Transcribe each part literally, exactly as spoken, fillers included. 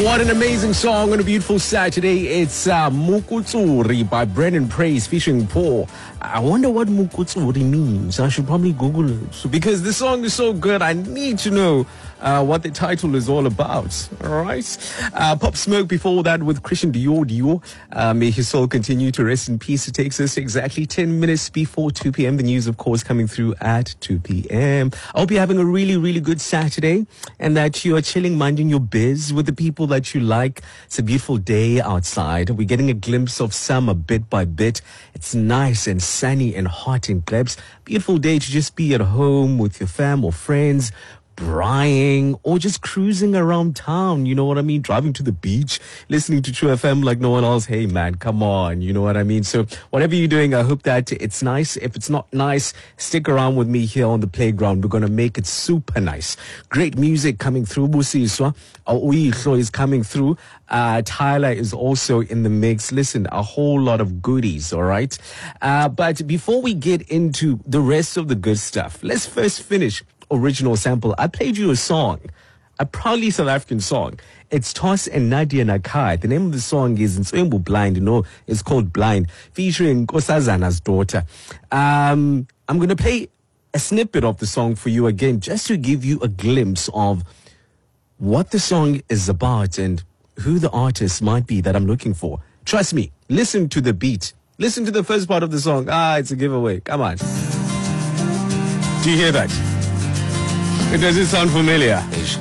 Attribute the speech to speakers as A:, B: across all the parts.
A: What an amazing song on a beautiful Saturday. It's uh, Mukutsuri by Brendan Praise featuring Paul. I wonder what Mukutsuri means. I should probably Google it. So, because the song is so good, I need to know uh, what the title is all about. All right. Uh, Pop Smoke before that with Christian Dior Dior. Uh, may his soul continue to rest in peace. It takes us exactly ten minutes before two p.m. The news, of course, coming through at two p.m. I hope you're having a really, really good Saturday and that you are chilling, minding your biz with the people that you like. It's a beautiful day outside. We're getting a glimpse of summer bit by bit. It's nice and sunny and hot in Plebs. Beautiful day to just be at home with your fam or friends, braaiing, or just cruising around town, you know what I mean? Driving to the beach, listening to True F M like no one else. Hey man, come on, you know what I mean? So whatever you're doing, I hope that it's nice. If it's not nice, stick around with me here on the playground. We're going to make it super nice. Great music coming through. Busiswa Uyihlo is coming through. Uh, Tyler is also in the mix. Listen, a whole lot of goodies, all right? Uh, but before we get into the rest of the good stuff, let's first finish original sample. I played you a song, a proudly South African song. It's Toss and Nadia Nakai. The name of the song is Nswembu Blind, you know, it's called Blind, featuring Nkosazana's daughter. Um, I'm going to play a snippet of the song for you again, just to give you a glimpse of what the song is about and who the artist might be that I'm looking for. Trust me, listen to the beat. Listen to the first part of the song. Ah, it's a giveaway. Come on. Do you hear that? Does it sound familiar?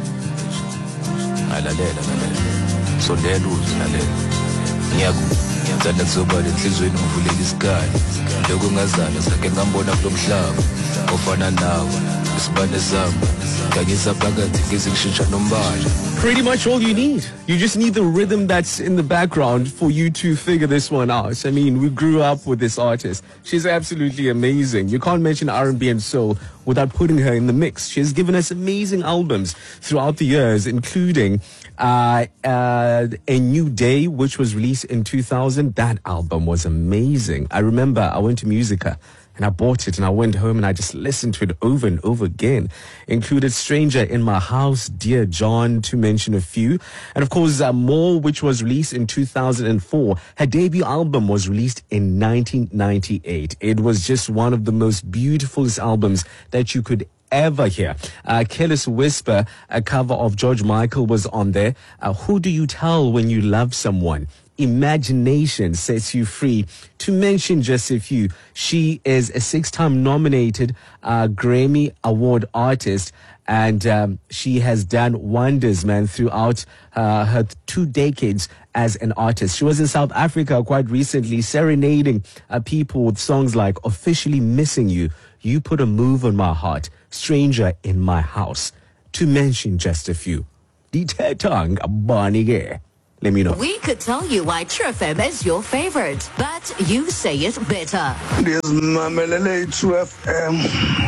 A: Pretty much all you need. You just need the rhythm that's in the background for you to figure this one out. I mean, we grew up with this artist. She's absolutely amazing. You can't mention R and B and soul without putting her in the mix. She's given us amazing albums throughout the years, including uh, uh, A New Day, which was released in two thousand. That album was amazing. I remember I went to Musica and I bought it and I went home and I just listened to it over and over again. Included Stranger in My House, Dear John, to mention a few. And of course, uh, More, which was released in two thousand four. Her debut album was released in nineteen ninety-eight. It was just one of the most beautiful albums that you could ever hear. Uh, Careless Whisper, a cover of George Michael, was on there. Uh, Who Do You Tell When You Love Someone? Imagination Sets You Free, to mention just a few. She is a six-time nominated uh, Grammy Award artist, and um, she has done wonders, man, throughout uh, her two decades as an artist. She was in South Africa quite recently, serenading uh, people with songs like Officially Missing You, You Put a Move on My Heart, Stranger in My House, to mention just a few. Ditetang Abanige. Let me know.
B: We could tell you why True F M is your favorite, but you say it better.
C: This Mamelele True F M.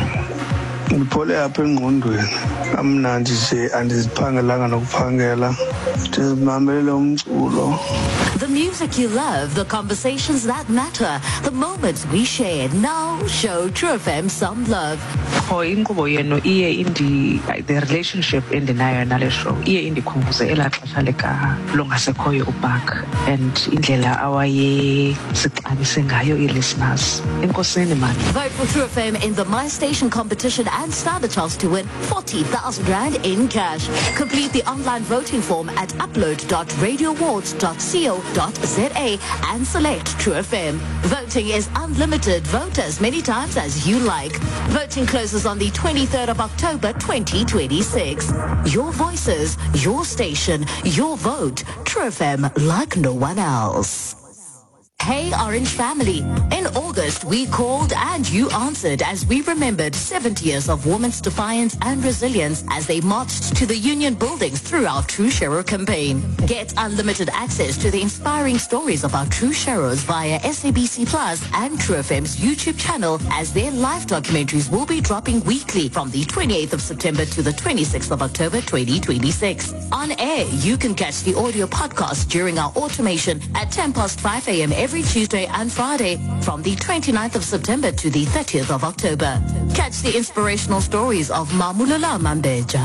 C: Ngipole apha engqondweni amnandi nje andiziphangelanga nokuphangela ndizimamele umculo.
B: The music you love, the conversations that matter, the moments we shared. Now show True F M some love.
D: Oh, inkqubo yenu iye indi the relationship endinayo nale show iye indikhumbuze elaa xesha lika longasekhoyo uBuck and indlela awaye sixabise ngayo i-listeners. Enkosini man.
B: Vote for True F M in the My Station competition and stand a chance to win forty thousand rand in cash. Complete the online voting form at upload dot radio awards dot co dot za and select True F M. Voting is unlimited. Vote as many times as you like. Voting closes on the twenty-third of October twenty twenty-six. Your voices, your station, your vote. True F M like no one else. Hey Orange family, in August we called and you answered as we remembered seventy years of women's defiance and resilience as they marched to the Union buildings through our True Shero campaign. Get unlimited access to the inspiring stories of our True Sheros via S A B C Plus and True F M's YouTube channel, as their live documentaries will be dropping weekly from the twenty-eighth of September to the twenty-sixth of October twenty twenty-six. On air, you can catch the audio podcast during our automation at ten past five a.m. every every Tuesday and Friday from the twenty-ninth of September to the thirtieth of October. Catch the inspirational stories of Mamulala Mambeja,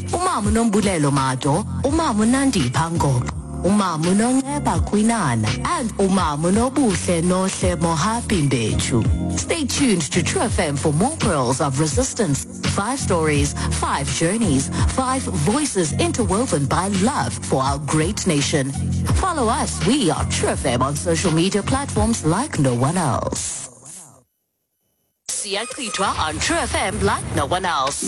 B: Umama Nombulelo Mato, Umama Nandi Pango, Umama Nongeba Quinana, and Umama Nobuhle Nohle Mohapi Bechu. Stay tuned to True F M for more pearls of resistance. Five stories, five journeys, five voices interwoven by love for our great nation. Follow us. We are True F M on social media platforms like no one else. Siya Klitwa on True F M like no one else.